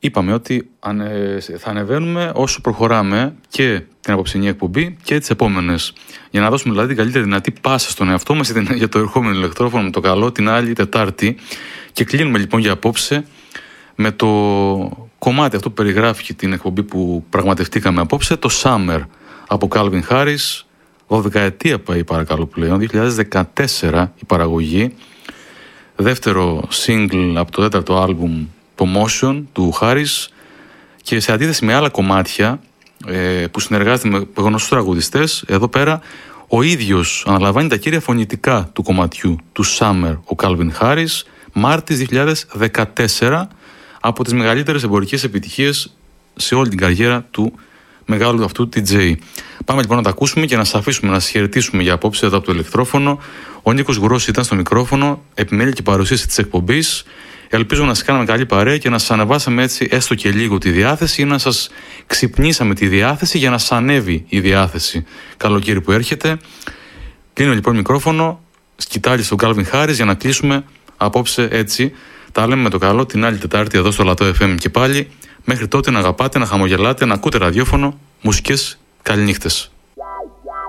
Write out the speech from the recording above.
είπαμε ότι θα ανεβαίνουμε όσο προχωράμε και την απόψινή εκπομπή και τις επόμενες. Για να δώσουμε δηλαδή την καλύτερη δυνατή πάσα στον εαυτό μας για το ερχόμενο ηλεκτρόφωνο με το καλό την άλλη Τετάρτη. Και κλείνουμε λοιπόν για απόψε με το κομμάτι αυτό που περιγράφει την εκπομπή που πραγματευτήκαμε απόψε, το Summer από Calvin Harris, 12 ετία πάει παρακαλώ πλέον, 2014 η παραγωγή, δεύτερο single από το τέταρτο άλμπουμ Promotion του Harris, και σε αντίθεση με άλλα κομμάτια που συνεργάζεται με γνωστούς τραγουδιστές, εδώ πέρα ο ίδιος αναλαμβάνει τα κύρια φωνητικά του κομματιού του Summer ο Calvin Harris, Μάρτης 2014, από τις μεγαλύτερες εμπορικές επιτυχίες σε όλη την καριέρα του μεγάλου αυτού DJ. Πάμε λοιπόν να τα ακούσουμε και να σας αφήσουμε να σας χαιρετήσουμε για απόψε εδώ από το ηλεκτρόφωνο. Ο Νίκος Γουρός ήταν στο μικρόφωνο, επιμέλεια και παρουσίαση της εκπομπής. Ελπίζω να σας κάναμε καλή παρέα και να σας ανεβάσαμε έτσι έστω και λίγο τη διάθεση, ή να σας ξυπνήσαμε τη διάθεση για να σας ανέβει η διάθεση καλοκαίρι που έρχεται. Κλείνω λοιπόν μικρόφωνο, σκητάλη στον Calvin Harris για να κλείσουμε απόψε έτσι. Τα λέμε με το καλό την άλλη Τετάρτη εδώ στο Λατό FM και πάλι. Μέχρι τότε να αγαπάτε, να χαμογελάτε, να ακούτε ραδιόφωνο, μουσικές, καληνύχτες.